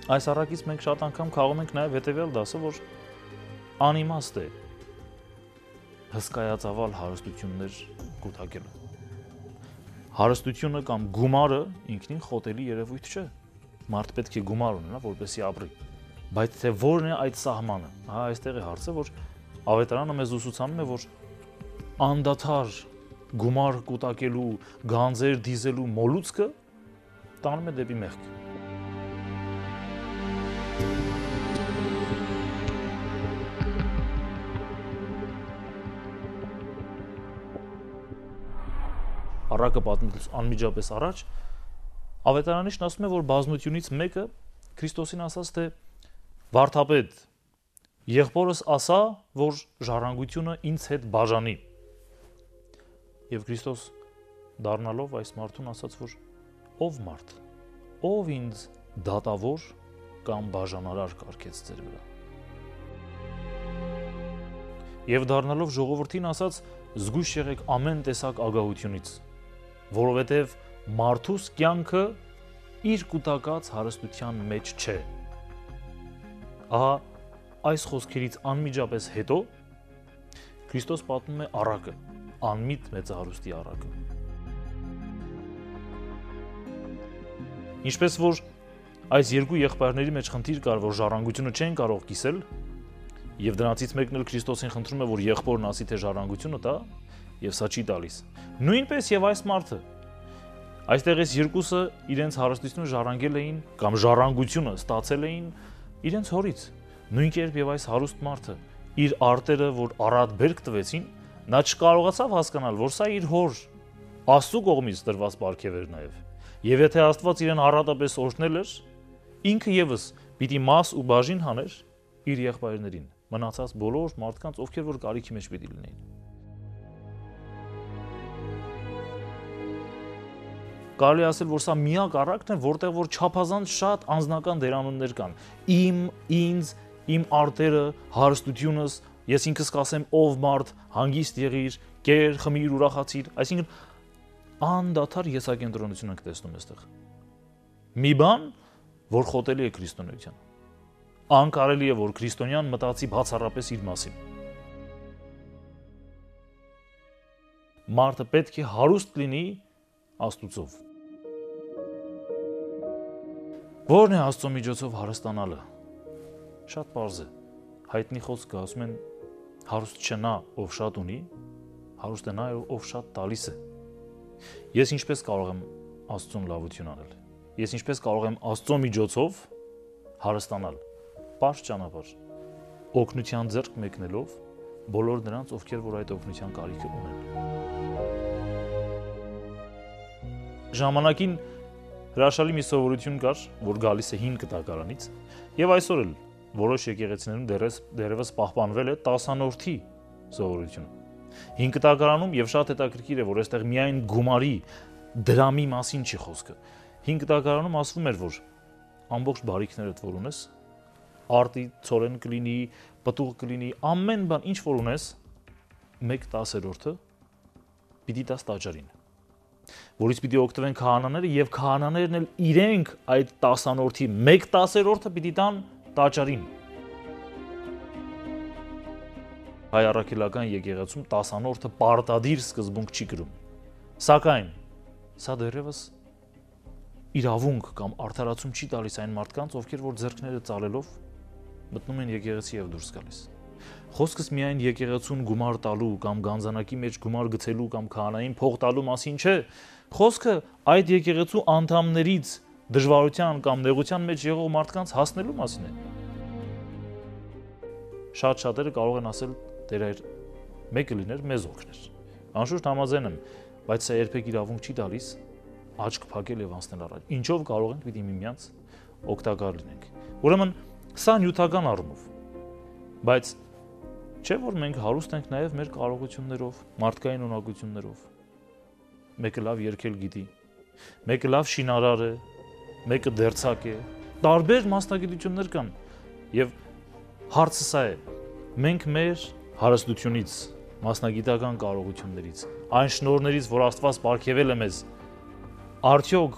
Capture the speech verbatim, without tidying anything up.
Այս առակից մենք շատ անգամ քաղում ենք նաև հետևյալ դասը, որ անիմաստ է հսկայածավալ հարստություններ կուտակելը։ Հարստությունը կամ գումարը ինքնին խոտելի երևույթ չէ։ Մարդ պետք է գումար ունենա, որպեսզի ապրի։ Բայց թե որն է այդ սահմանը։ Հա, այստեղ է հարցը, որ ավետարանը մեզ ուսուցանում է, որ անդադար գումար կուտակելու, գանձեր դիզելու մոլուցքը տանում է դեպի մեղք։ Առակը պատմելուց անմիջապես առաջ ավետարանիչն ասում է, որ բազմությունից մեկը Քրիստոսին ասաց, թե վարդապետ, եղբորս ասա, որ ժառանգությունը ինձ հետ բաժանի։ Եվ Քրիստոս դառնալով այս մարդուն ասաց, որ ով մարդ, ով ինձ դատավոր կամ բաժանարար կարգեց ձեր վրա։ Եվ դառնալով ժողովրդին ասաց, զգույշ եղեք ամեն տեսակ ագահությունից, որովհետև մարդուս կյանքը իր կուտակած հարստության մեջ չէ։ Ահա այս խոսքերից անմիջապես հետո Քրիստոս պատմում է առակը, անմիտ մեծահարուստի առակը։ Ինչպես որ այս երկու եղբայրների մեջ խնդիր կար, որ ժառանգությունը չեն կարող կիսել, եւ դրանցից մեկն էլ Քրիստոսին խնդրում է, որ եղբորն ասի, թե ժառանգությունը տա, եւ սա չի տալիս։ Նույնպես եւ այս մարդը այստեղ այս երկուսը իրենց հարստությունը ժառանգել էին կամ ժառանգությունը ստացել էին իրենց հորից։ Նույն կերպ եւ այս հարուստ մարդը իր արտերը, որ առատ բերք տվեցին, նա չկարողացավ հասկանալ, որ սա իր հոր Աստծո կողմից տրված պարգև էր նաեւ։ Եվ եթե Աստված իրեն առատապես օրհնել էր, ինքը եւս պիտի մաս ու բաժին հաներ իր եղբայրներին, մնացած բոլոր մարդկանց, ովքեր որ կարիքի մեջ պիտի լինեին։ Կարելի ասել, որ սա միակ առակն է, որտեղ որ չափազանց շատ անձնական դերանուններ կան։ Իմ, ինձ, իմ արտերը, հարստությունս, ես ինքս կասեմ ով մարդ, հանգիստ եղիր, կեր, խմիր, ուրախացիր, այսինքն անդադար եսակենտրոնություն ենք տեսնում այստեղ։ Մի բան, որ խոտելի է քրիստոնեության։ Անկարելի է, որ քրիստոնյան մտածի բացառապես իր մասին։ Մարդը պետք է հարուստ լինի Աստուծով։ Որն է Աստծո միջոցով հարստանալը։ Շատ պարզ է։ Հայտնի խոսքը ասում են հարուստ չէ նա, ով շատ ունի, հարուստ է նա, ով շատ տալիս է։ Ես ինչպես կարող եմ Աստծուն լավություն անել։ Ես ինչպես կարող եմ Աստծո միջոցով հարստանալ։ Պարզ ճանապարհ։ Օգնության ձեռք մեկնելով բոլոր նրանց, ովքեր որ այդ օգնության կարիքը ունեն։ Ժամանակին հրաշալի մի սովորություն կար, որ գալիս է հին կտակարանից, եւ այսօր էլ որոշ եկեղեցիներում դեռևս պահպանվել է տասանորդի սովորությունը։ Հին կտակարանում եւ շատ հետաքրքիր է, որ այստեղ միայն գումարի, դրամի մասին չի խոսքը։ Հին կտակարանում ասվում էր, որ ամբողջ բարիքներդ որ ունես, արտի ցորեն կլինի, պտուղ կլինի, ամեն բան ինչ որ ունես, մեկ տասերորդը պիտի տաս տաճարին, որից պիտի օգտվեն քահանաները եւ քահանաներն էլ իրենք այդ տասանորդի մեկ տասերորդը պիտի տան տաճարին։ Հայ առաքելական եկեղեցում տասանորդը պարտադիր սկզբունք չի կրում։ Սակայն սա դեռևս իրավունք կամ արդարացում չի տալիս այն մարդկանց, ովքեր որ ձեռքները ծալելով մտնում են եկեղեցի եւ դուրս գալիս։ Խոսքս միայն եկեղեցուն գումար տալու կամ գանձանակի մեջ գումար գցելու կամ քահանային փող տալու մասին չէ։ Խոսքը այդ եկեղեցու անդամներից դժվարության կամ նեղության մեջ եղող մարդկանց հասնելու մասին է։ Շատ շատերը կարող են ասել, դեր այր մեկը լիներ մեզ օգներ։ Անշուշտ համաձայն եմ, բայց սա երբեք իրավունք չի տալիս աչք փակել եւ անցնել առաջ։ Ինչով կարող ենք պիտի միմյանց օգտակար լինենք։ Ուրեմն սա նյութական առումով, բայց չէ որ մենք հարուստ ենք նաև մեր կարողություններով, մարդկային ունակություններով։ Մեկը լավ երգել գիտի, մեկը լավ շինարար է, մեկը դերձակ է, տարբեր մասնագիտություններ կան։ Եվ հարցը սա է. մենք մեր հարստությունից, մասնագիտական կարողություններից, այն շնորհներից, որ Աստված պարգևել է մեզ, արդյոք